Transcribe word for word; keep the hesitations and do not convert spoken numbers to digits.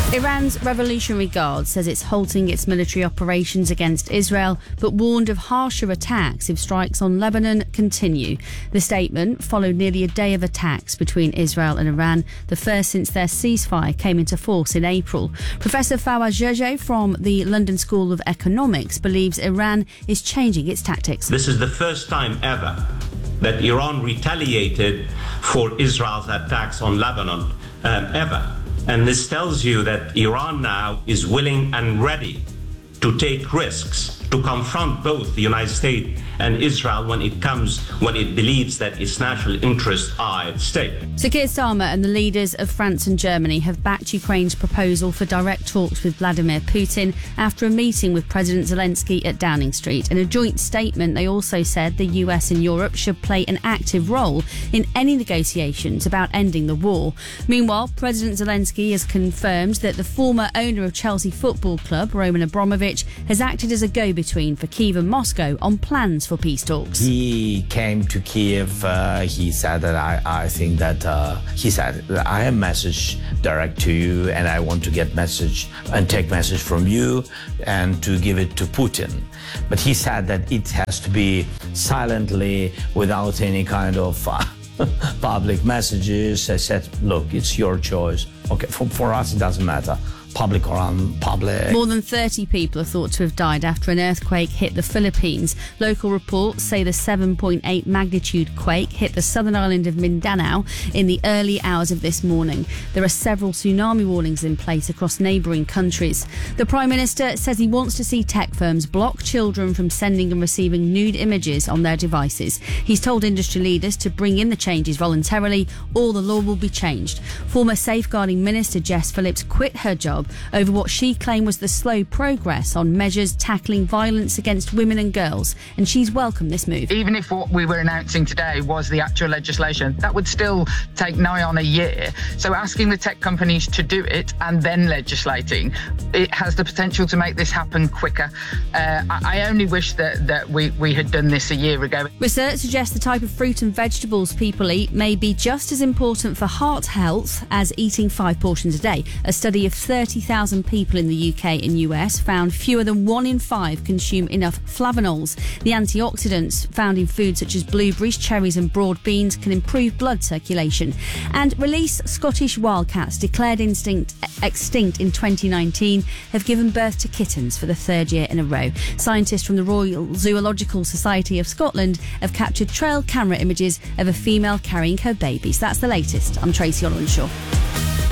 Iran's Revolutionary Guard says it's halting its military operations against Israel, but warned of harsher attacks if strikes on Lebanon continue. The statement followed nearly a day of attacks between Israel and Iran, the first since their ceasefire came into force in April. Professor Fawaz Gergely from the London School of Economics believes Iran is changing its tactics. This is the first time ever that Iran retaliated for Israel's attacks on Lebanon, um, ever. And this tells you that Iran now is willing and ready to take risks, to confront both the United States and Israel when it comes, when it believes that its national interests are at stake. Sir Keir Starmer and the leaders of France and Germany have backed Ukraine's proposal for direct talks with Vladimir Putin after a meeting with President Zelensky at Downing Street. In a joint statement, they also said the U S and Europe should play an active role in any negotiations about ending the war. Meanwhile, President Zelensky has confirmed that the former owner of Chelsea Football Club, Roman Abramovich, has acted as a go-between for Kyiv and Moscow on plans for peace talks. He came to Kyiv. Uh, he said that I, I think that uh, he said I have message direct to you, and I want to get message and take message from you and to give it to Putin. But he said that it has to be silently, without any kind of uh, public messages. I said, look, it's your choice. Okay, for, for us it doesn't matter. Public or unpublic. More than thirty people are thought to have died after an earthquake hit the Philippines. Local reports say the seven point eight magnitude quake hit the southern island of Mindanao in the early hours of this morning. There are several tsunami warnings in place across neighbouring countries. The Prime Minister says he wants to see tech firms block children from sending and receiving nude images on their devices. He's told industry leaders to bring in the changes voluntarily, or the law will be changed. Former Safeguarding Minister Jess Phillips quit her job over what she claimed was the slow progress on measures tackling violence against women and girls, and she's welcomed this move. Even if what we were announcing today was the actual legislation, that would still take nigh on a year. So asking the tech companies to do it and then legislating, it has the potential to make this happen quicker. Uh, I, I only wish that, that we, we had done this a year ago. Research suggests the type of fruit and vegetables people eat may be just as important for heart health as eating five portions a day. A study of thirty thousand people in the U K and U S found fewer than one in five consume enough flavonols. The antioxidants found in foods such as blueberries, cherries and broad beans can improve blood circulation. And release Scottish wildcats, declared instinct, extinct in twenty nineteen, have given birth to kittens for the third year in a row. Scientists from the Royal Zoological Society of Scotland have captured trail camera images of a female carrying her babies. That's the latest. I'm Tracy Olwenshaw.